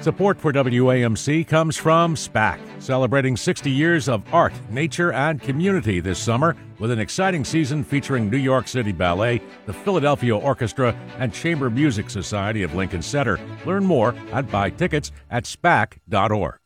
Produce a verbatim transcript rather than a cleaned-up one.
Support for W A M C comes from SPAC, celebrating sixty years of art, nature, and community this summer with an exciting season featuring New York City Ballet, the Philadelphia Orchestra, and Chamber Music Society of Lincoln Center. Learn more and buy tickets at spac dot org.